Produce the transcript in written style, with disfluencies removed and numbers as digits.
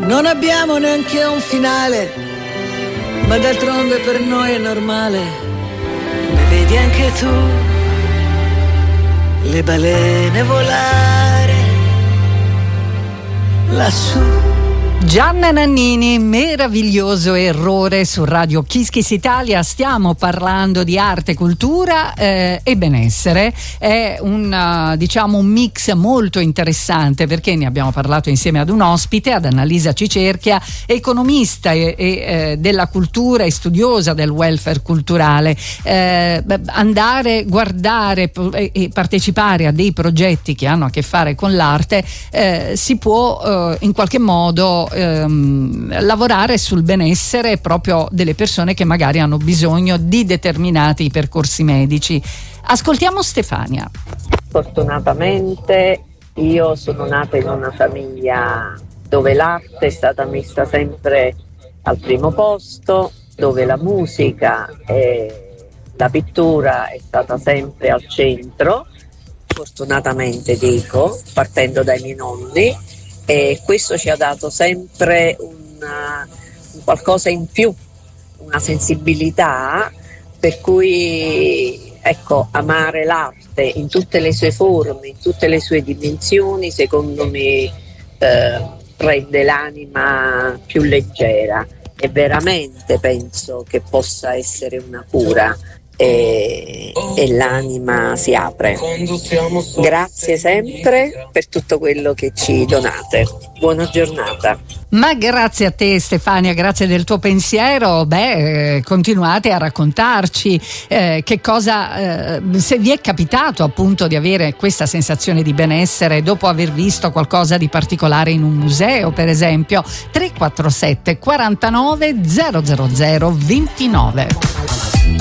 Non abbiamo neanche un finale, ma d'altronde per noi è normale. Ne vedi anche tu le balene volare lassù. Gianna Nannini, Meraviglioso errore su Radio Kiss Kiss Italia. Stiamo parlando di arte, cultura e benessere. È un mix molto interessante, perché ne abbiamo parlato insieme ad un ospite, ad Annalisa Cicerchia, economista e della cultura e studiosa del welfare culturale. Andare, guardare e partecipare a dei progetti che hanno a che fare con l'arte si può in qualche modo lavorare sul benessere proprio delle persone che magari hanno bisogno di determinati percorsi medici. Ascoltiamo Stefania. Fortunatamente io sono nata in una famiglia dove l'arte è stata messa sempre al primo posto, dove la musica e la pittura è stata sempre al centro, fortunatamente dico, partendo dai miei nonni. E questo ci ha dato sempre un qualcosa in più, una sensibilità, per cui ecco, amare l'arte in tutte le sue forme, in tutte le sue dimensioni, secondo me rende l'anima più leggera, e veramente penso che possa essere una cura e l'anima si apre. Grazie sempre per tutto quello che ci donate. Buona giornata. Ma grazie a te Stefania, grazie del tuo pensiero. Continuate a raccontarci che cosa, se vi è capitato appunto di avere questa sensazione di benessere dopo aver visto qualcosa di particolare in un museo, per esempio. 347 49 000 29.